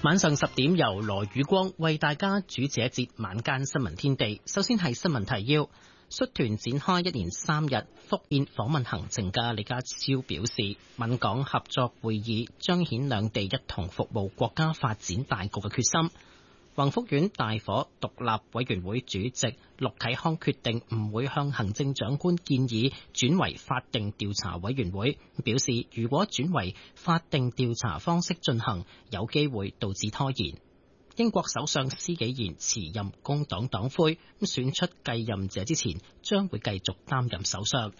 晚上10點由羅宇光為大家主持一節晚間新聞天地。首先係新聞提要。率團展開一連3日福建訪問行程嘅李家超表示，閩港合作會議彰顯兩地一同服務國家發展大局嘅決心。宏福苑大火獨立委員會主席陸啟康決定唔會向行政長官建議轉為法定調查委員會，表示如果轉為法定調查方式進行，有機會導致拖延。英國首相施紀賢辭任工黨黨魁，選出繼任者之前將會繼續擔任首相。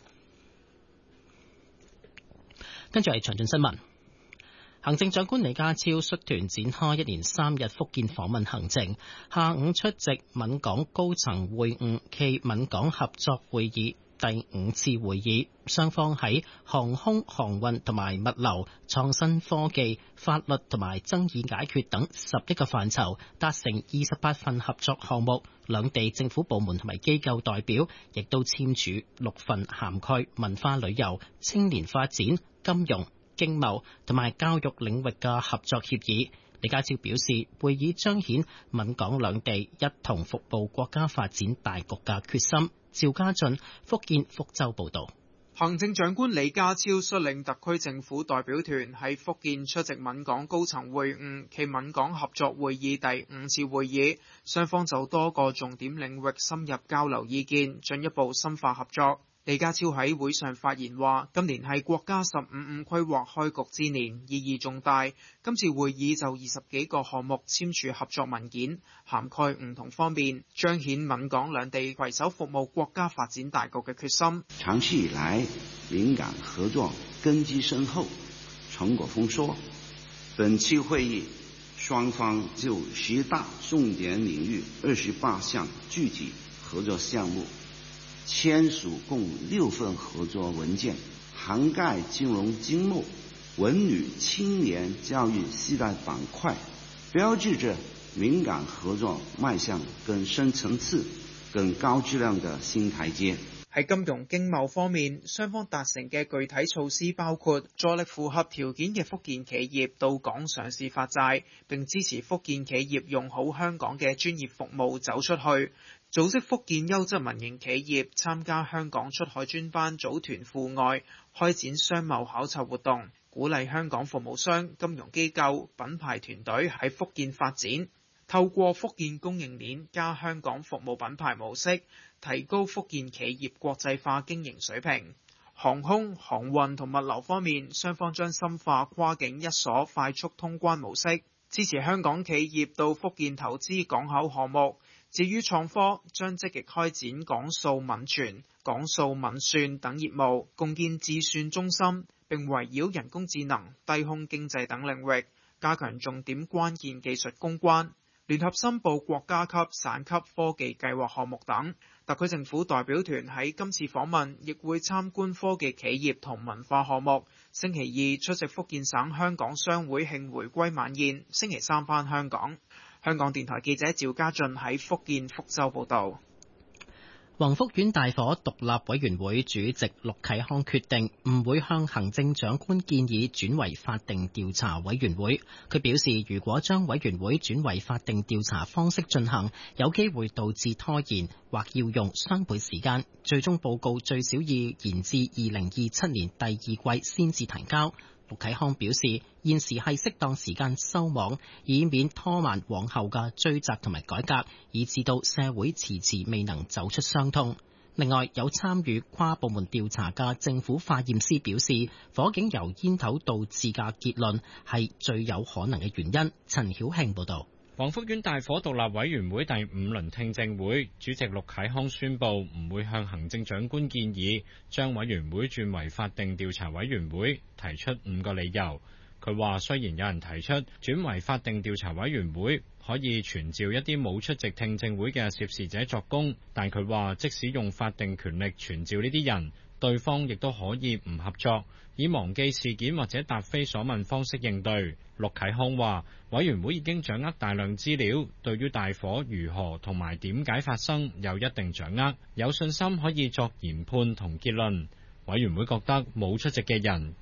跟住係詳盡新聞。行政長官李家超率團展開一連3日福建訪問行程，下午出席閩港高層會晤暨閩港合作會議第5次會議，雙方喺航空、航運同埋物流、創新科技、法律同埋爭議解決等11個範疇達成28份合作項目，兩地政府部門同埋機構代表亦都簽署6份涵蓋文化旅遊、青年發展、金融、經貿同埋教育領域嘅合作協議。李家超表示，會議彰顯閩港兩地一同服務國家發展大局嘅決心。趙家俊，福建福州報道。 行政長官李家超率領特區政府代表團喺福建出席閩港高層會晤暨閩港合作會議第5次會議，雙方就多個重點領域深入交流意見，進一步深化合作。李家超喺會上發言話，今年係國家15五規劃開局之年，意義重大。今次會議就20幾個項目簽署合作文件，涵蓋唔同方面，彰顯閩港兩地攜手服務國家發展大局嘅決心。 長期以來，閩港合作根基深厚，成果豐碩。本期會議，雙方就10大重點領域28項具體合作項目簽署共6份合作文件，涵蓋金融經貿、文旅、青年、教育4大板塊，標誌着閩港合作邁向更深層次、更高質量的新台階。 喺金融經貿方面，雙方達成嘅具體措施包括助力符合條件嘅福建企業到港上市發債，並支持福建企業用好香港嘅專業服務走出去。組織福建優質民營企業參加香港出海專班組團赴外，開展商貿考察活動，鼓勵香港服務商、金融機構、品牌團隊喺福建發展，透過福建供應鏈加香港服務品牌模式，提高福建企業國際化經營水平。航空、航運同物流方面，雙方將深化跨境一鎖快速通關模式，支持香港企業到福建投資港口項目。至於創科，將積極開展港數民傳、港數民算等業務，共建智算中心，並圍繞人工智能、低空經濟等領域，加強重點關鍵技術攻關，聯合申報國家級、省級科技計劃項目等。特區政府代表團喺今次訪問，亦會參觀科技企業同文化項目。星期2出席福建省香港商會慶回歸晚宴，星期3返香港。香港電台記者趙家俊喺福建福州報道。 宏福苑大火獨立委員會主席陸啟康決定唔會向行政長官建議轉為法定調查委員會。佢表示，如果將委員會轉為法定調查方式進行，有機會導致拖延，或要用雙倍時間。最終報告最少要延至2027年第2季先至提交。陸啟康表示，現時係適當時間收網，以免拖慢往後嘅追責同埋改革，以致到社會遲遲未能走出傷痛。另外，有參與跨部門調查嘅政府化驗師表示，火警由煙頭導致嘅結論係最有可能嘅原因。陳曉慶報導。 宏福苑大火獨立委員會第5輪聽證會主席陸啟康宣布唔會向行政長官建議將委員會轉為法定調查委員會，提出5個理由。佢話雖然有人提出轉為法定調查委員會可以傳召一啲冇出席聽證會嘅涉事者作供，但佢話即使用法定權力傳召呢啲人，對方亦都可以唔合作，以忘記事件或者答非所問方式應對。陸啟康話，委員會已經掌握大量資料，對於大火如何同埋點解發生有一定掌握，有信心可以作研判同結論。委員會覺得冇出席嘅人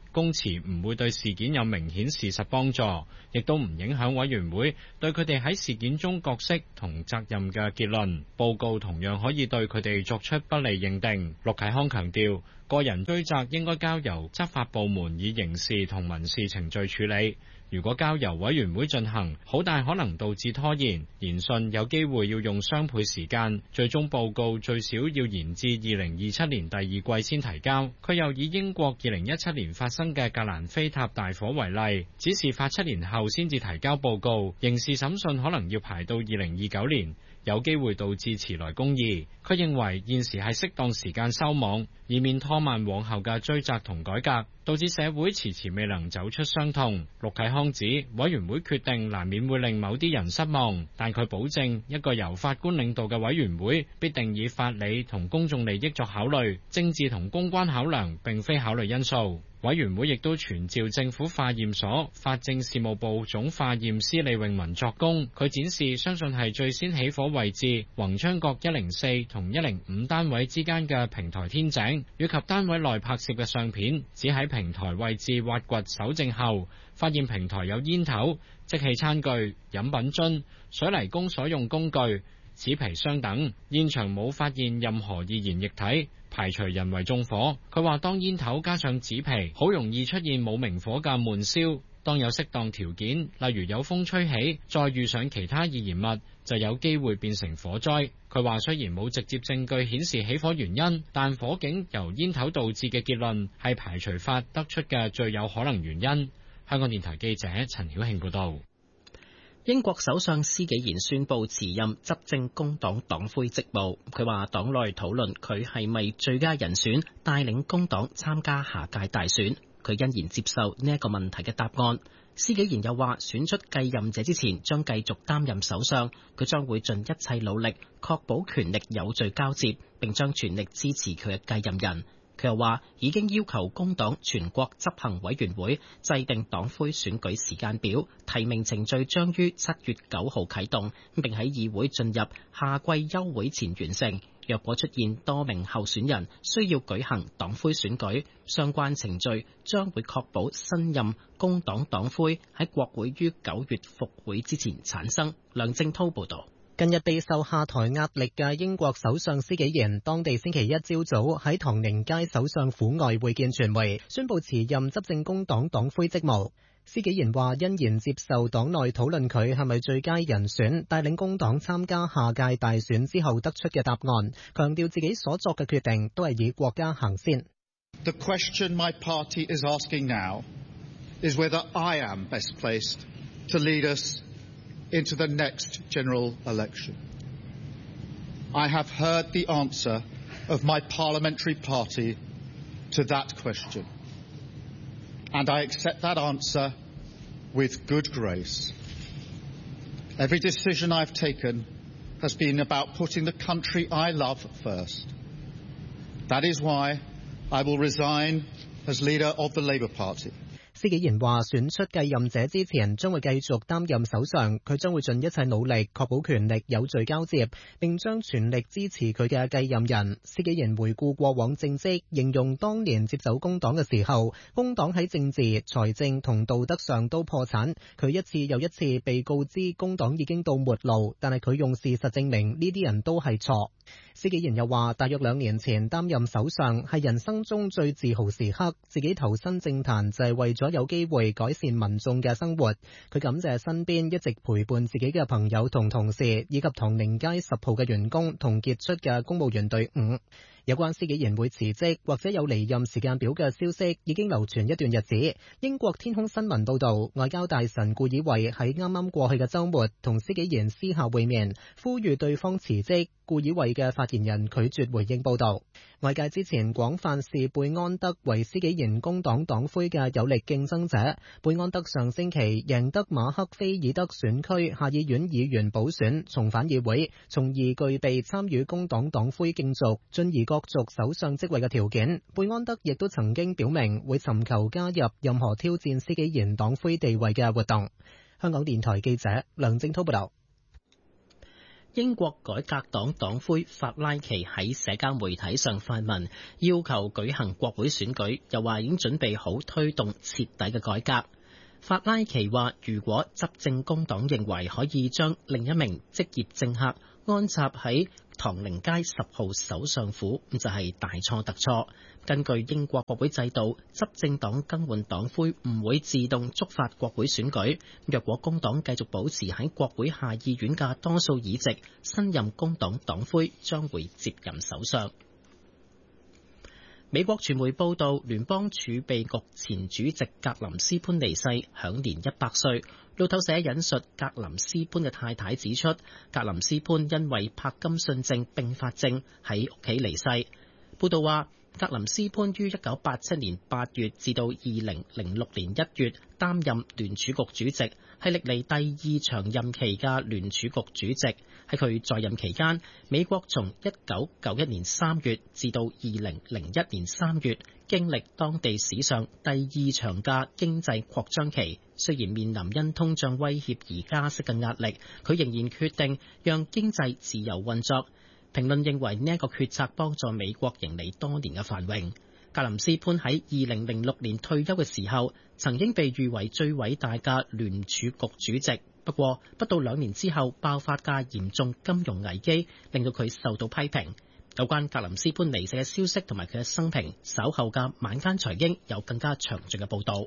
供詞唔會對事件有明顯事實幫助，亦都唔影響委員會對佢哋喺事件中角色同責任嘅結論。報告同樣可以對佢哋作出不利認定。陸啟康強調，個人追責應該交由執法部門以刑事同民事程序處理。如果交由委員會進行，好大可能導致拖延，研訊有機會要用雙倍時間，最終報告最少要延至2027年第二季先提交。佢又以英國2017年發生嘅格蘭菲塔大火為例，指事發7年後先至提交報告，刑事審訊可能要排到2029年。有機會導致遲來公義。佢認為現時係適當時間收網，以免拖慢往後嘅追責同改革，導致社會遲遲未能走出傷痛。陸啟康指委員會決定難免會令某啲人失望，但佢保證一個由法官領導嘅委員會必定以法理同公眾利益作考慮，政治同公關考量並非考慮因素。委員會亦都傳召政府化驗所法政事務部總化驗師李永文作供，佢展示相信係最先起火位置宏昌閣104同105單位之間嘅平台天井，以及單位內拍攝嘅相片，只喺平台位置挖掘搜證後，發現平台有煙頭、即棄餐具、飲品樽、水泥工所用工具、紙皮箱等，現場冇發現任何易燃液體，排除人為縱火。佢話當煙頭加上紙皮，好容易出現冇明火嘅悶燒。當有適當條件，例如有風吹起，再遇上其他易燃物，就有機會變成火災。佢話雖然冇直接證據顯示起火原因，但火警由煙頭導致嘅結論係排除法得出嘅最有可能原因。香港電台記者陳曉慶報道。 英國首相施紀賢宣布辭任執政工黨黨魁職務。佢話黨內討論佢係咪最佳人選帶領工黨參加下屆大選，佢欣然接受呢一個問題嘅答案。施紀賢又話選出繼任者之前將繼續擔任首相，佢將會盡一切努力確保權力有序交接，並將全力支持佢嘅繼任人。佢又話已經要求工黨全國執行委員會制定黨魁選舉時間表，提名程序將於7月9號啟動，並喺議會進入夏季休會前完成。若果出現多名候選人需要舉行黨魁選舉，相關程序將會確保新任工黨黨魁喺國會於9月復會之前產生。梁正濤報道。 近日備受下台壓力嘅英國首相施紀賢，當地星期一朝早喺唐寧街首相府外會見傳媒，宣布辭任執政工黨黨魁職務。施紀賢話欣然接受黨內討論佢係咪最佳人選帶領工黨參加下屆大選之後得出嘅答案，強調自己所作嘅決定都係以國家行先。 The question my party is asking now is whether I am best placed to lead us into the next general election. I have heard the answer of my parliamentary party to that question, and I accept that answer with good grace. Every decision I've taken has been about putting the country I love first. That is why I will resign as leader of the Labour Party. 施紀賢話選出繼任者之前將會繼續擔任首相，佢將會盡一切努力確保權力有序交接，並將全力支持佢嘅繼任人。施紀賢回顧過往政績，形容當年接手工黨嘅時候，工黨喺政治、財政同道德上都破產。佢一次又一次被告知工黨已經到末路，但係佢用事實證明呢啲人都係錯。施紀賢又話大約2年前擔任首相係人生中最自豪時刻，自己投身政壇就係為咗有機會改善民眾嘅生活。佢感謝身邊一直陪伴自己嘅朋友同同事，以及唐寧街10號嘅員工同傑出嘅公務員隊伍。有關施紀賢會辭職或者有離任時間表嘅消息已經流傳一段日子。英國天空新聞報道，外交大臣顧以為喺啱啱過去嘅週末同施紀賢私下會面，呼籲對方辭職。顧以為嘅發言人拒絕回應報導。外界之前廣泛視貝安德為施紀賢工黨黨魁嘅有力競爭者。貝安德上星期贏得馬克菲爾德選區下議院議員補選，重返議會，從而具備參與工黨黨魁競逐，進而角逐首相職位嘅條件。貝安德亦都曾經表明會尋求加入任何挑戰施紀賢黨魁地位嘅活動。香港電台記者梁正滔報道。 英國改革黨黨魁法拉奇喺社交媒體上發文，要求舉行國會選舉，又話已經準備好推動徹底嘅改革。法拉奇話，如果執政工黨認為可以將另一名職業政客安插喺唐寧街10號首相府，就係大錯特錯。根據英國國會制度，執政黨更換黨魁唔會自動觸發國會選舉。若果工黨繼續保持喺國會下議院嘅多數議席，新任工黨黨魁將會接任首相。美國傳媒報道，聯邦儲備局前主席格林斯潘離世，享年100歲。路透社引述格林斯潘嘅太太指出，格林斯潘因為帕金遜症併發症喺屋企離世。報道話，格林斯潘於1987年8月至到2006年1月擔任聯儲局主席，係歷嚟第2長任期嘅聯儲局主席。喺佢在任期間，美國從1991年3月至到2001年3月，經歷當地史上第2長嘅經濟擴張期。雖然面臨因通脹威脅而加息嘅壓力，佢仍然決定讓經濟自由運作。評論認為呢一個決策幫助美國迎嚟多年嘅繁榮。格林斯潘喺2006年退休嘅時候，曾經被譽為最偉大嘅聯儲局主席。不過，不到2年之後爆發嘅嚴重金融危機，令到佢受到批評。有關格林斯潘離世嘅消息同埋佢嘅生平，稍後嘅晚間財經有更加詳盡嘅報導。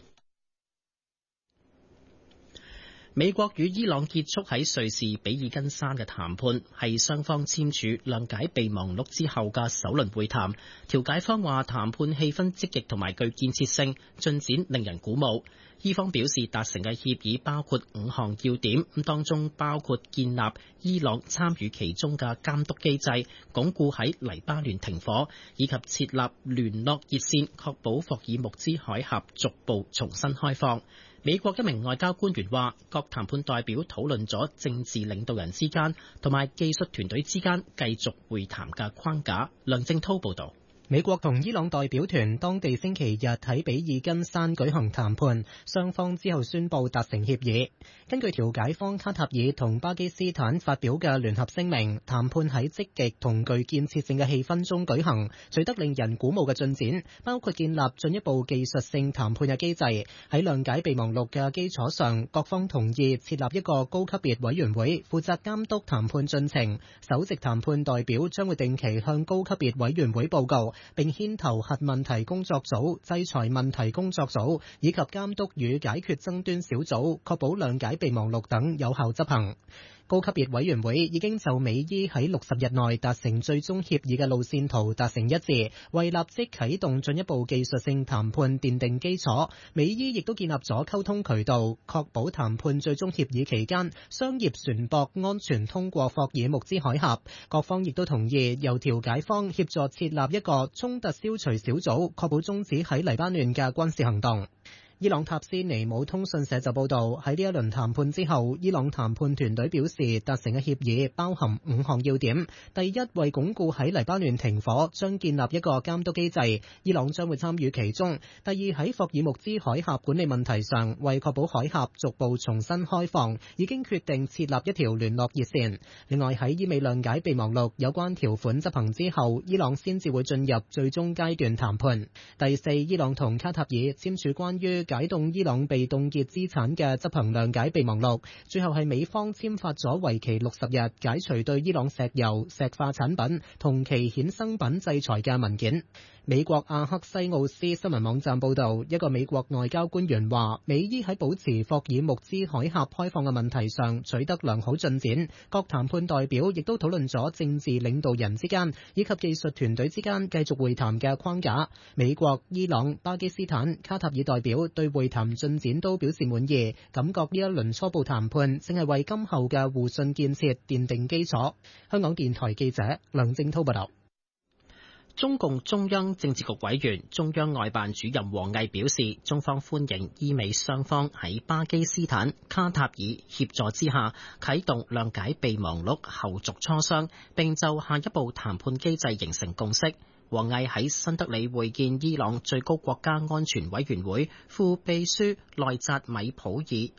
美國與伊朗結束喺瑞士比爾根山嘅談判，係雙方簽署諒解備忘錄之後嘅首輪會談。調解方話談判氣氛積極同埋具建設性，進展令人鼓舞。伊方表示達成嘅協議包括5項要點，當中包括建立伊朗參與其中嘅監督機制，鞏固喺黎巴嫩停火，以及設立聯絡熱線，確保霍爾木茲海峽逐步重新開放。美國一名外交官員話，各談判代表討論咗政治領導人之間同埋技術團隊之間繼續會談嘅框架。梁正濤報道。 美國同伊朗代表團當地星期日喺比爾根山舉行談判，雙方之後宣布達成協議。根據調解方卡塔爾同巴基斯坦發表嘅聯合聲明，談判喺積極同具建設性嘅氣氛中舉行，取得令人鼓舞嘅進展，包括建立進一步技術性談判嘅機制。喺諒解備忘錄嘅基礎上，各方同意設立一個高級別委員會，負責監督談判進程。首席談判代表將會定期向高級別委員會報告，並牽頭核問題工作組、制裁問題工作組以及監督與解決爭端小組，確保諒解備忘錄等有效執行。高級別委員會已經就美伊喺60日內達成最終協議嘅路線圖達成一致，為立即啟動進一步技術性談判奠定基礎。美伊亦都建立咗溝通渠道，確保談判最終協議期間商業船舶安全通過霍爾木茲海峽。各方亦都同意由調解方協助設立一個衝突消除小組，確保終止喺黎巴嫩嘅軍事行動。伊朗塔斯尼姆通訊社就報道，喺呢一輪談判之後，伊朗談判團隊表示達成嘅協議包含5項要點。第一，為鞏固喺黎巴嫩停火，將建立一個監督機制，伊朗將會參與其中。第二，喺霍爾木茲海峽管理問題上，為確保海峽逐步重新開放，已經決定設立一條聯絡熱線。另外，喺伊美諒解備忘錄有關條款執行之後，伊朗先至會進入最終階段談判。第四，伊朗同卡塔爾簽署關於解凍伊朗被凍結資產嘅執行諒解備忘錄，最後係美方簽發咗為期60日解除對伊朗石油、石化產品同其衍生品制裁嘅文件。美國阿克西奧斯新聞網站報導，一個美國外交官員話，美伊喺保持霍爾木茲海峽開放嘅問題上取得良好進展。各談判代表亦都討論咗政治領導人之間以及技術團隊之間繼續會談嘅框架。美國、伊朗、巴基斯坦、卡塔爾代表對會談進展都表示滿意，感覺呢一輪初步談判正係為今後嘅互信建設奠定基礎。香港電台記者梁正滔報道。 中共中央政治局委員、中央外辦主任王毅表示，中方歡迎伊美雙方喺巴基斯坦、卡塔爾協助之下啟動諒解備忘錄後續磋商，並就下一步談判機制形成共識。王毅喺新德里會見伊朗最高國家安全委員會副秘書內扎米普爾。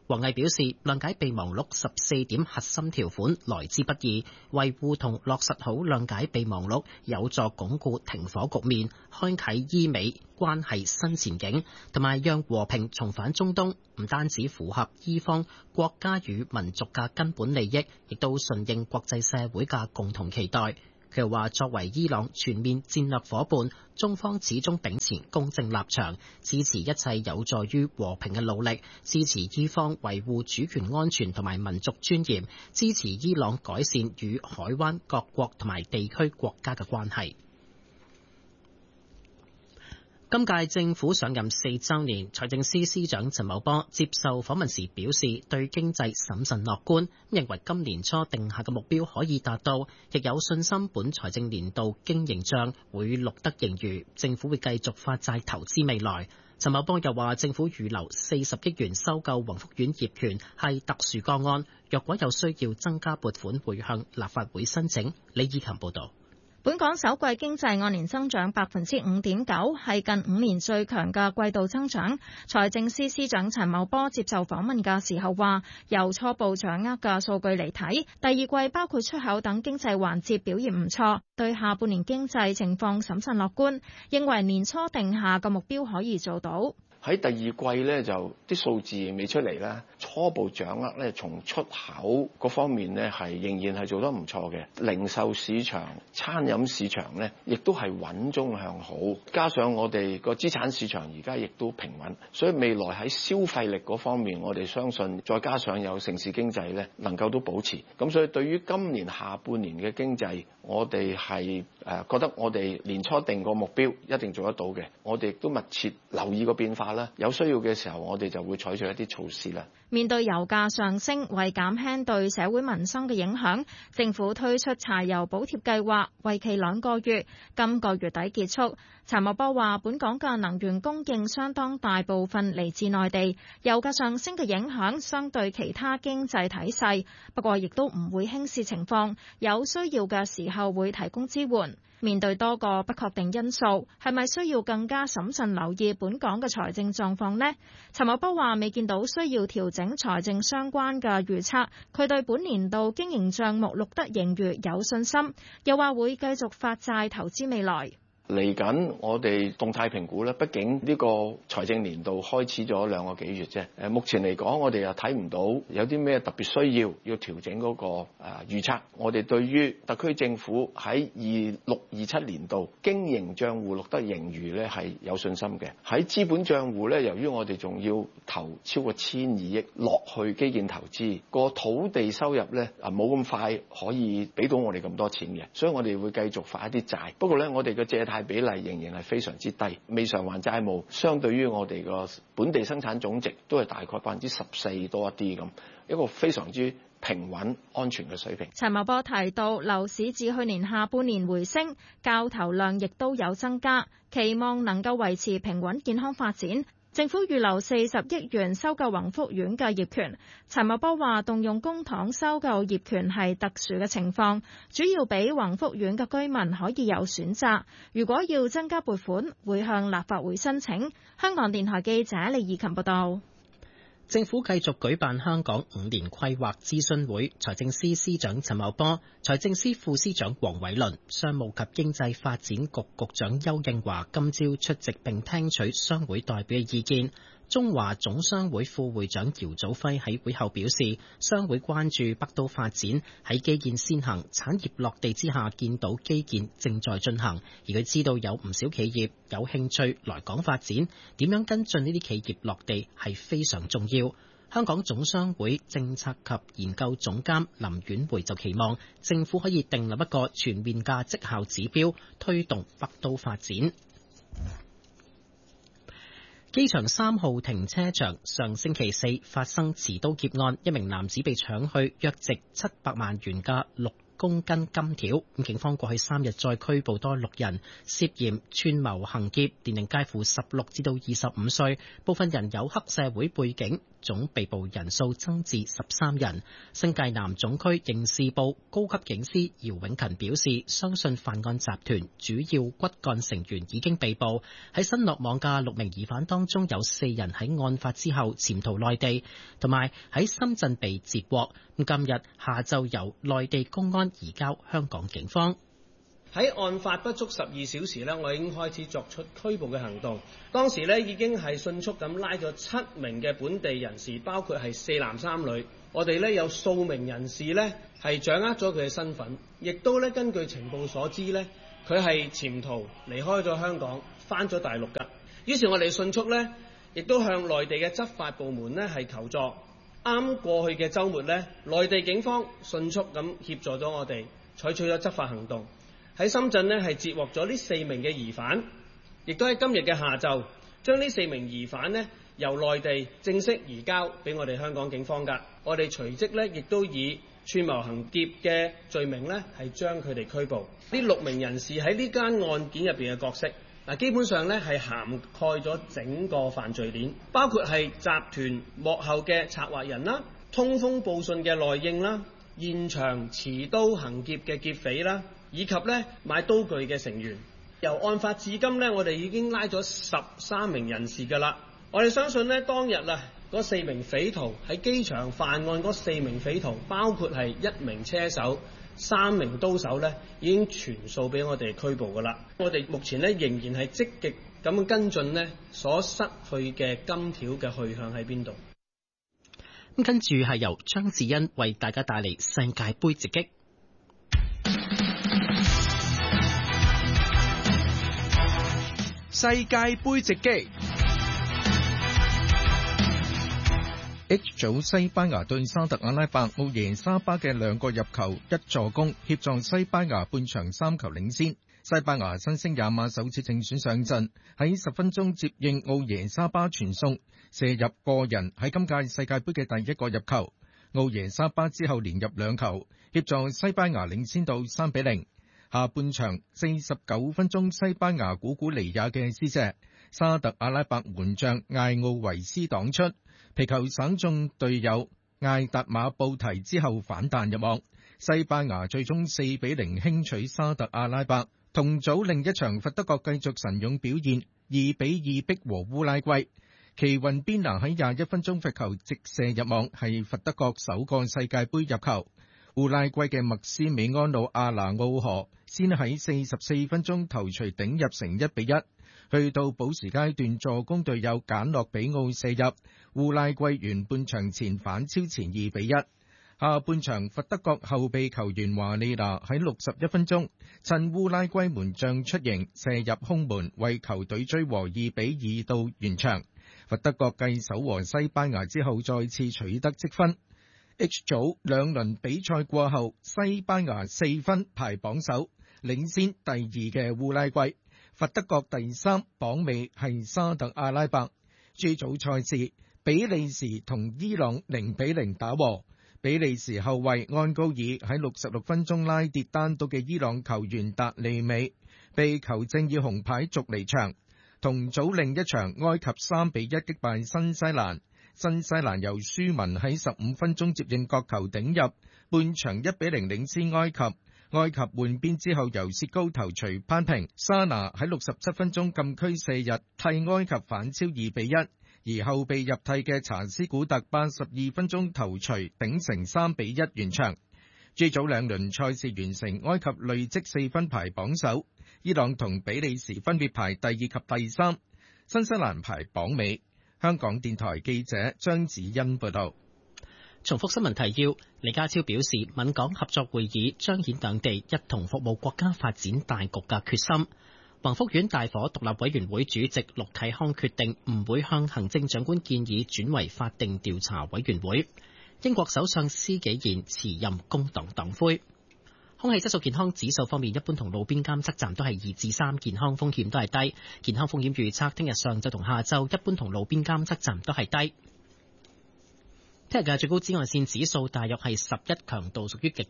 王毅表示，諒解備忘錄14點核心條款來之不易，維護同落實好諒解備忘錄有助鞏固停火局面，開啟伊美關係新前景，同埋讓和平重返中東，唔單止符合伊方國家與民族嘅根本利益，亦都順應國際社會嘅共同期待。佢又話，作為伊朗全面戰略伙伴，中方始終秉持公正立場，支持一切有助於和平嘅努力，支持伊方維護主權安全同埋民族尊嚴，支持伊朗改善與海灣各國同埋地區國家嘅關係。今屆政府上任4週年，財政司司長陳茂波接受訪問時表示，對經濟審慎樂觀，認為今年初定下嘅目標可以達到，亦有信心本財政年度經營帳會錄得盈餘，政府會繼續發債投資未來。陳茂波又話，政府預留40億元收購宏福苑業權係特殊個案，若果有需要增加撥款，會向立法會申請。李以琴報導。 本港首季經濟按年增長5.9%，係近5年最強嘅季度增長。財政司司長陳茂波接受訪問嘅時候話，由初步掌握嘅數據嚟睇，第二季包括出口等經濟環節表現唔錯，對下半年經濟情況審慎樂觀，認為年初定下嘅目標可以做到。 喺第二季咧就啲數字未出嚟啦，初步掌握咧從出口嗰方面咧係仍然係做得唔錯嘅，零售市場、餐飲市場咧亦都係穩中向好，加上我哋個資產市場而家亦都平穩，所以未來喺消費力嗰方面，我哋相信再加上有城市經濟咧能夠都保持，咁所以對於今年下半年嘅經濟，我哋係覺得我哋年初定個目標一定做得到嘅，我哋亦都密切留意個變化啦，有需要嘅時候我哋就會採取一啲措施啦。 面對油價上升，為減輕對社會民生嘅影響，政府推出柴油補貼計劃，為期2個月，今個月底結束。陳茂波話，本港嘅能源供應相當大部分嚟自內地，油價上升嘅影響相對其他經濟體細，不過亦都唔會輕視情況，有需要嘅時候會提供支援。面對多個不確定因素，係咪需要更加審慎留意本港嘅財政狀況呢？陳茂波話未見到需要調整財政相關嘅預測，佢對本年度經營帳目錄得盈餘有信心，又話會繼續發債投資未來。 嚟緊我哋動態評估咧，畢竟呢個財政年度開始咗2個幾月啫。目前嚟講，我哋又睇唔到有啲咩特別需要調整嗰個預測。我哋對於特區政府喺26-27年度經營帳戶錄得盈餘咧係有信心嘅。喺資本帳戶咧，由於我哋仲要投超過1,200億落去基建投資，個土地收入咧冇咁快可以俾到我哋咁多錢嘅，所以我哋會繼續發一啲債。不過咧，我哋嘅借貸比例仍然係非常之低，未償還債務相對於我哋個本地生產總值都係大概14%多一啲咁，一個非常之平穩安全嘅水平。 陳茂波提到，樓市自去年下半年回升，交投量亦都有增加，期望能夠維持平穩健康發展。政府預留40億元收購宏福苑嘅業權。陳茂波話，動用公帑收購業權係特殊嘅情況，主要俾宏福苑嘅居民可以有選擇。如果要增加撥款，會向立法會申請。香港電台記者李怡琴報道。 政府繼續舉辦香港5年規劃諮詢會，財政司司長陳茂波、財政司副司長黃偉綸、商務及經濟發展局局長邱應華今朝出席並聽取商會代表嘅意見。中華總商會副會長姚祖輝喺會後表示，商會關注北都發展喺基建先行、產業落地之下，見到基建正在進行，而佢知道有唔少企業有興趣來港發展，點樣跟進呢啲企業落地係非常重要。香港總商會政策及研究總監林婉培就期望政府可以訂立一個全面嘅績效指標，推動北都發展。機場3號停車場上星期4發生持刀劫案，一名男子被搶去約值700萬元嘅6公斤金條。警方過去3日再拘捕多6人，涉嫌串謀行劫，年齡介乎16至到25歲，部分人有黑社會背景。 總被捕人數增至13人。新界南總區刑事部高級警司姚永勤表示，相信犯案集團主要骨幹成員已經被捕。喺新落網嘅6名疑犯當中，有4人喺案發之後潛逃內地，同埋喺深圳被截獲。今日下晝由內地公安移交香港警方。 喺案發不足12小時呢，我已經開始作出拘捕嘅行動。當時呢已經係迅速咁拉咗7名嘅本地人士，包括係4男3女。我哋呢有數名人士呢係掌握咗佢嘅身份，亦都呢根據情報所知呢，佢係潛逃離開咗香港，返咗大陸㗎。於是我哋迅速呢亦都向內地嘅執法部門呢係求助。啱過去嘅週末呢，內地警方迅速咁協助咗我哋，採取咗執法行動。喺深圳呢係截獲咗呢4名嘅疑犯，亦都喺今日嘅下晝將呢4名疑犯呢由內地正式移交俾我哋香港警方㗎。我哋隨即呢亦都以串謀行劫嘅罪名呢係將佢哋拘捕。呢6名人士喺呢間案件入邊嘅角色，基本上呢係涵蓋咗整個犯罪鏈，包括係集團幕後嘅策劃人啦、通風報信嘅內應啦、現場持刀行劫嘅劫匪啦，以及呢買刀具嘅成員。由案發至今呢，我哋已經拉咗13名人士㗎啦。我哋相信呢，當日嗰4名匪徒喺機場犯案嗰4名匪徒，包括係1名車手、3名刀手呢，已經全數俾我哋拘捕㗎啦。我哋目前呢，仍然係積極咁跟進呢所失去嘅金條嘅去向喺邊度。 咁跟住係由張智恩為大家帶嚟世界盃直擊。 世界盃直擊。H 組西班牙對沙特阿拉伯，奧耶沙巴嘅2個入球1助攻，協助西班牙半場3球領先。西班牙新星亞馬首次正選上陣，喺10分鐘接應奧耶沙巴傳送，射入個人喺今屆世界盃嘅第1個入球。奧耶沙巴之後連入2球，協助西班牙領先到3-0。下半場49分鐘，西班牙古古尼亞嘅施射，沙特阿拉伯門將艾奧維斯擋出，皮球省中隊友艾達馬布提之後反彈入網，西班牙最終4-0輕取沙特阿拉伯。同組另一場佛得角繼續神勇表現，2-2逼和烏拉圭。奇雲邊拿喺21分鐘罰球直射入網，係佛得角首個世界盃入球。烏拉圭嘅麥斯美安魯阿拿奧河先喺44分鐘頭槌頂入成1-1，去到補時階段助攻隊友簡諾比奧射入，烏拉圭完半場前反超前2-1。下半場佛得角後備球員華利拿喺61分鐘趁烏拉圭門將出迎射入空門，為球隊追和2-2到完場。佛得角繼守和西班牙之後再次取得積分。H 組2輪比賽過後，西班牙4分排榜首，領先第2嘅烏拉圭。佛得角第3，榜尾係沙特阿拉伯。G 組賽事，比利時同伊朗0-0打和。比利時後衛安高爾喺66分鐘拉跌單獨嘅伊朗球員達利美，被球證以紅牌逐離場。同組另一場，埃及3-1擊敗新西蘭。新西蘭由舒文喺15分鐘接應角球頂入，半場1-0領先埃及。埃及換邊之後由薛高頭槌扳平，沙拿喺67分鐘禁區射入，替埃及反超2-1。而後備入替嘅查斯古特82分鐘頭槌頂成3-1完場。G 組2輪賽事完成，埃及累積4分排榜首，伊朗同比利時分別排第2及第3，新西蘭排榜尾。香港電台記者張子欣報道。 重複新聞提要，李家超表示，閩港合作會議彰顯兩地一同服務國家發展大局嘅決心。宏福苑大火獨立委員會主席陸啟康決定唔會向行政長官建議轉為法定調查委員會。英國首相施紀賢辭任工黨黨魁。空氣質素健康指數方面，一般同路邊監測站都係2至3，健康風險都係低。健康風險預測，聽日上晝同下晝一般同路邊監測站都係低。聽日嘅最高紫外線指數大約係11，強度屬於極高。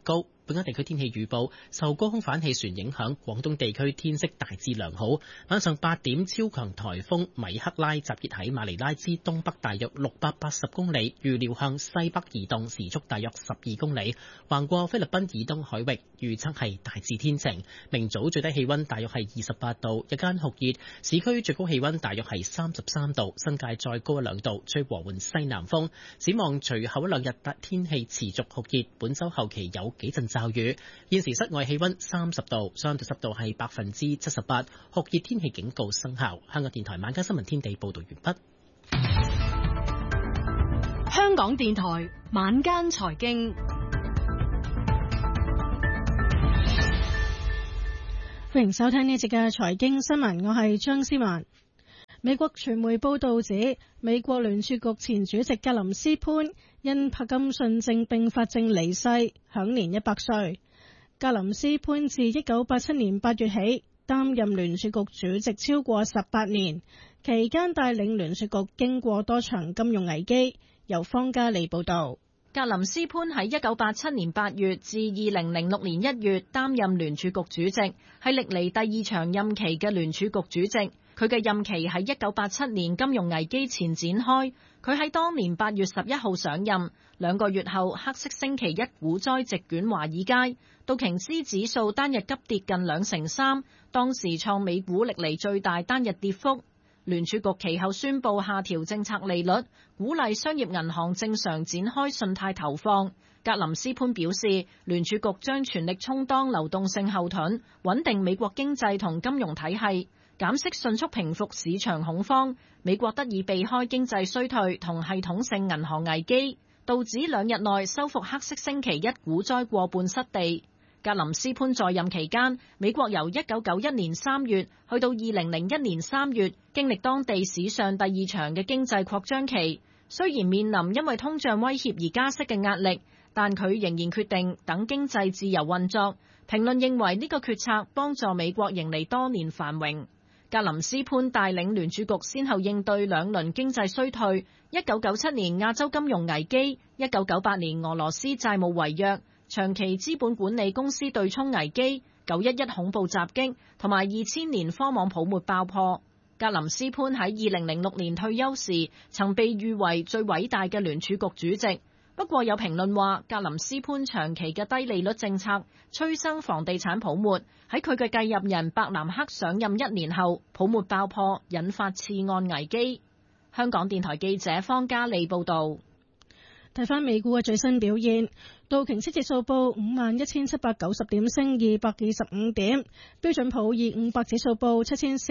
本港地區天氣預報，受高空反氣旋影響，廣東地區天色大致良好。晚上8點，超強颱風米克拉集結喺馬尼拉之東北大約680公里，預料向西北移動，時速大約12公里，橫過菲律賓以東海域，預測係大致天晴。明早最低氣溫大約係28度，日間酷熱，市區最高氣溫大約係33度，新界再高1-2度，吹和緩西南風。展望隨後1-2日天氣持續酷熱，本週後期有幾陣驟雨。現時室外氣溫30度，相對濕度係78%，酷熱天氣警告生效。香港電台晚間新聞天地報道完畢。 香港電台晚間財經， 歡迎收聽呢一節嘅財經新聞，我係張思文。美國傳媒報道指，美國聯儲局前主席格林斯潘因柏金遜症併發症離世，享年100歲。格林斯潘自1987年8月起擔任聯儲局主席超過18年，期間帶領聯儲局經過多場金融危機。由方嘉利報道。 格林斯潘喺1987年8月至2006年1月擔任聯儲局主席，係歷嚟第2長任期嘅聯儲局主席。佢嘅任期喺1987年金融危機前展開，佢喺當年8月11號上任，2個月後黑色星期一股災席捲華爾街，道瓊斯指數單日急跌近2%，當時創美股歷嚟最大單日跌幅。聯儲局其後宣布下調政策利率，鼓勵商業銀行正常展開信貸投放。格林斯潘表示，聯儲局將全力充當流動性後盾，穩定美國經濟同金融體系。減息迅速平復市場恐慌，美國得以避開經濟衰退同系統性銀行危機。道指2日內收復黑色星期一股災過半失地。格林斯潘在任期間，美國由1991年3月去到2001年3月，經歷當地史上第2長嘅經濟擴張期。雖然面臨因為通脹威脅而加息嘅壓力，但佢仍然決定等經濟自由運作。評論認為呢個決策幫助美國迎嚟多年繁榮。格林斯潘帶領聯儲局先後應對2輪經濟衰退：1997年亞洲金融危機、1998年俄羅斯債務違約、長期資本管理公司對沖危機、911恐怖襲擊同埋2000年科網泡沫爆破。格林斯潘喺2006年退休時，曾被譽為最偉大嘅聯儲局主席。不過有評論話，格林斯潘長期嘅低利率政策催生房地產泡沫。喺佢嘅繼任人伯南克上任1年後，泡沫爆破，引發次按危機。香港電台記者方嘉利報道。 睇返美股嘅最新表現，道瓊斯指數報51,790點，升225點；標準普爾500指數報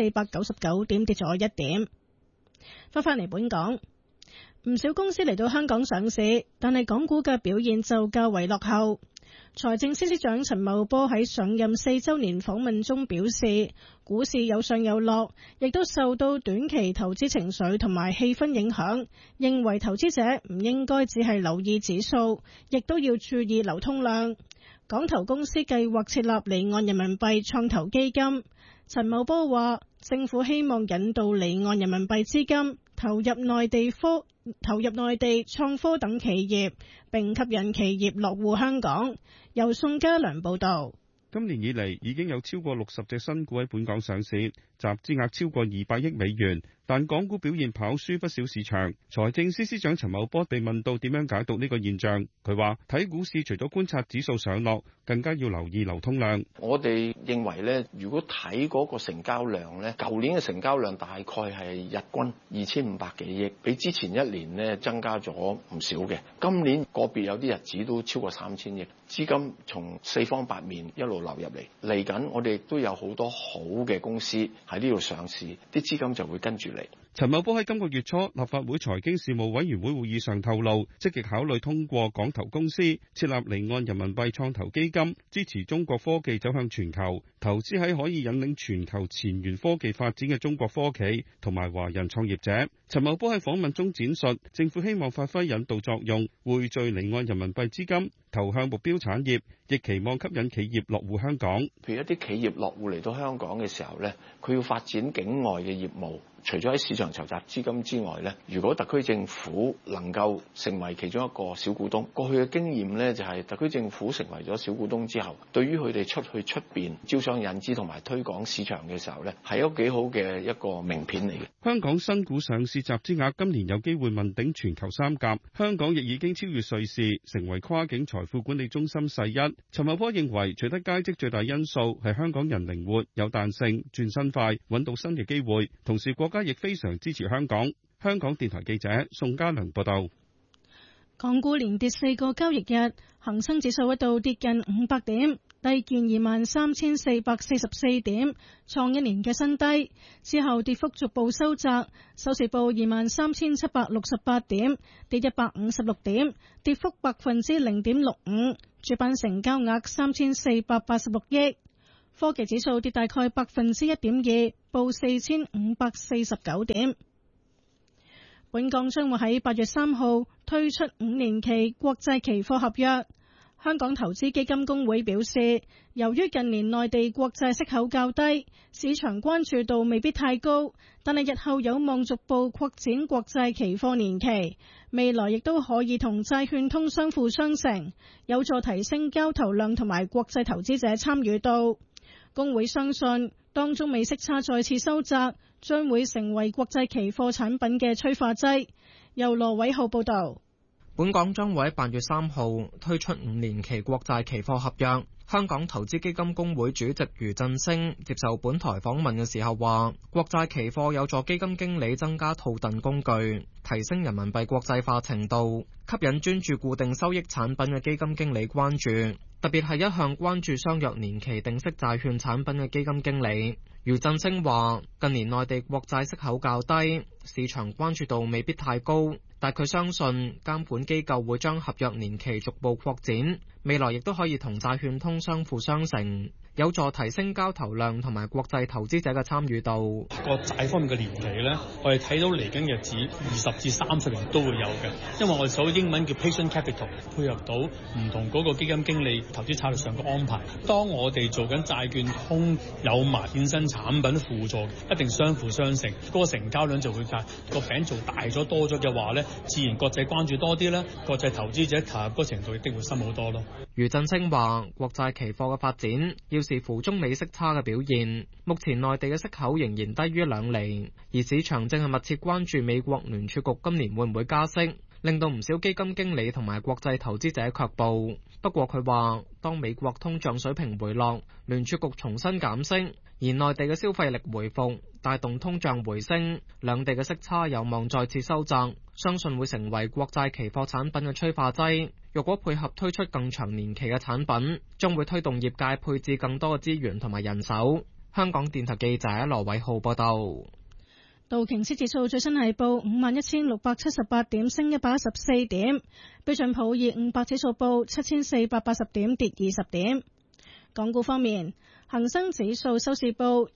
7,499點，跌咗1點。返嚟本港。唔少公司嚟到香港上市，但係港股嘅表現就較為落後。財政司司長陳茂波喺上任4週年訪問中表示，股市有上有落，亦都受到短期投資情緒同埋氣氛影響，認為投資者唔應該只係留意指數，亦都要注意流通量。港投公司計劃設立離岸人民幣創投基金。陳茂波話，政府希望引導離岸人民幣資金投入內地創科等企業，並吸引企業落戶香港。由宋家良報道。 今年以嚟已經有超過60隻新股喺本港上市，集資額超過200億美元，但港股表現跑輸不少市場。財政司司長陳茂波被問到點樣解讀呢個現象，佢話睇股市除咗觀察指數上落，更加要留意流通量。 我哋認為呢，如果睇嗰個成交量呢，舊年嘅成交量大概係日均2500幾億，比之前一年呢增加咗唔少嘅。今年個別有啲日子都超過3000億，資金從四方八面一路流入嚟。嚟緊我哋亦都有好多好嘅公司喺呢度上市，啲資金就會跟住嚟。 陳茂波喺今個月初立法會財經事務委員會會議上透露，積極考慮通過港投公司設立離岸人民幣創投基金，支持中國科技走向全球，投資喺可以引領全球前沿科技發展嘅中國科企同埋華人創業者。 陳茂波喺訪問中展述，政府希望發揮引導作用，匯聚離岸人民幣資金，投向目標產業，亦期望吸引企業落戶香港。 譬如一啲企業落戶嚟到香港嘅時候咧，佢要發展境外嘅業務，除咗喺市場籌集資金之外咧，如果特區政府能夠成為其中一個小股東，過去嘅經驗咧就係特區政府成為咗小股東之後，對於佢哋出去出邊招商引資同埋推廣市場嘅時候咧，係一個幾好嘅一個名片嚟嘅。 香港新股上市集資額今年有機會問鼎全球三甲，香港亦已經超越瑞士，成為跨境財富管理中心世一。陳茂波認為取得佳績最大因素係香港人靈活、有彈性、轉身快，揾到新嘅機會，同時國家亦非常支持香港。香港電台記者宋家良報道。 港股連跌4個交易日，恒生指數一度跌近500點，低見23,444點，創一年嘅新低。之後跌幅逐步收窄，收市報23,768點，跌156點，跌幅0.65%。主板成交額3,486億。科技指數跌大概1.2%，報4,549點。本港將會喺8月3號推出5年期國際期貨合約。香港投資基金公會表示，由於近年內地國債息口較低，市場關注度未必太高，但係日後有望逐步擴展國債期貨年期，未來亦都可以同債券通相輔相成，有助提升交投量同埋國際投資者參與度。公會相信，當中美息差再次收窄，將會成為國際期貨產品嘅催化劑。由羅偉浩報導。 本港將會喺8月3號推出5年期國債期貨合約。香港投資基金公會主席余振升接受本台訪問嘅時候話，國債期貨有助基金經理增加套戥工具，提升人民幣國際化程度，吸引專注固定收益產品嘅基金經理關注，特別係一向關注相約年期定息債券產品嘅基金經理。余振升話，近年內地國債息口較低，市場關注度未必太高，但佢相信監管機構會將合約年期逐步擴展，未來亦都可以同債券通相輔相成，有助提升交投量同埋國際投資者嘅參與度。 個債方面嘅年期呢，我哋睇到嚟緊日子20至30年都會有嘅，因為我哋所英文叫 patient capital， 配合到唔同嗰個基金經理投資策略上嘅安排。當我哋做緊債券通有埋衍生產品輔助，一定相輔相成，嗰個成交量就會大，個餅做大咗多咗嘅話呢，自然國際關注多啲啦，國際投資者投入嗰程度一定會深好多咯。 余振清話，國債期貨嘅發展要視乎中美息差嘅表現，目前內地嘅息口仍然低於2厘，而市場正係密切關注美國聯儲局今年會唔會加息，令到唔少基金經理同埋國際投資者卻步。不過佢話，當美國通脹水平回落，聯儲局重新減息，而內地嘅消費力回復，帶動通脹回升，兩地嘅息差有望再次收窄，相信會成為國債期貨產品嘅催化劑。若果配合推出更長年期嘅產品，將會推動業界配置更多嘅資源同埋人手。香港電台記者羅偉浩報道。 道瓊斯指數最新係報51,678點，升114點。標準普爾500指數報7,480點，跌20點。港股方面，恒生指數收市報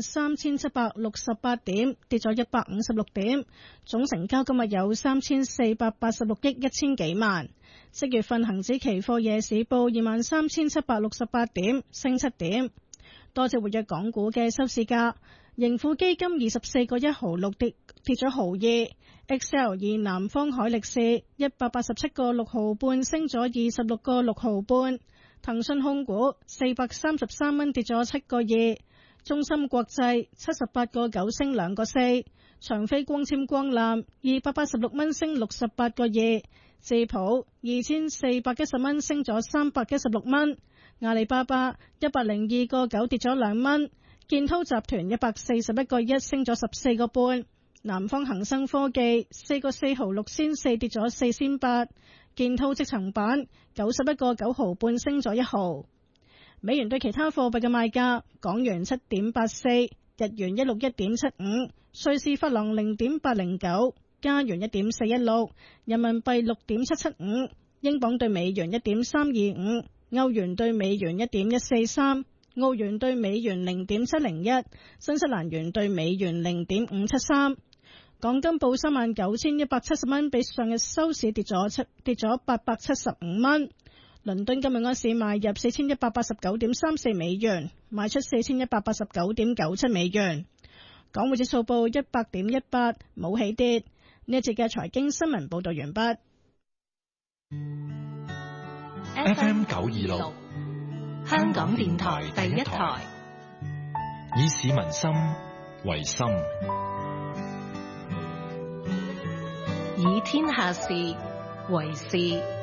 23,768點，跌咗156點。總成交今日有3,486億1千幾萬。即月份恒指期貨夜市報23,768點，升7點。多隻活躍港股嘅收市價。盈富基金24個1毫6跌咗毫2 ，XL 南方海力士187個6毫半升咗26個6毫半，騰訊控股433蚊跌咗7個2，中芯國際78個9升2個4，長飛光纖光纜286蚊升68個2，智普2410蚊升咗316蚊，阿里巴巴102個9跌咗2蚊。建滔集團141個1升咗14個半，南方恒生科技4個4毫6仙4跌咗4仙8，建滔積層板91個9毫半升咗1毫。美元對其他貨幣嘅賣價：港元7.84，日元161.75，瑞士法郎0.809，加元1.416，人民幣6.775，英鎊對美元1.325，歐元對美元1.143。澳元兌美元0.701，新西蘭元兌美元0.573， 港金報39,170蚊，比上日收市跌咗875蚊。倫敦今日安市買入4189.34美元，賣出4189.97美元。港匯指數報100.18，冇起跌。呢一節嘅財經新聞報道完畢。 FM 926，香港電台第一台，以市民心為心， 以天下事為事。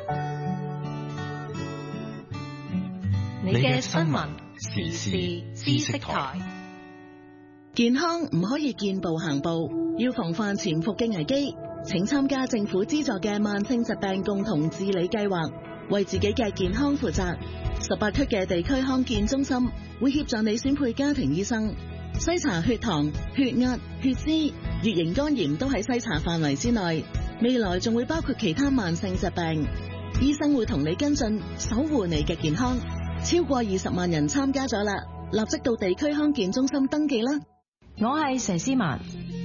你嘅新聞時事知識台。 健康唔可以見步行步，要防範潛伏嘅危機。請參加政府資助嘅慢性疾病共同治理計劃，為自己嘅健康負責。18區嘅地區康健中心會協助你選配家庭醫生，篩查血糖、血壓、血脂、乙型肝炎都喺篩查範圍之內。未來仲會包括其他慢性疾病，醫生會同你跟進，守護你嘅健康。超過20萬人參加咗啦，立即到地區康健中心登記啦。 我係佘詩曼。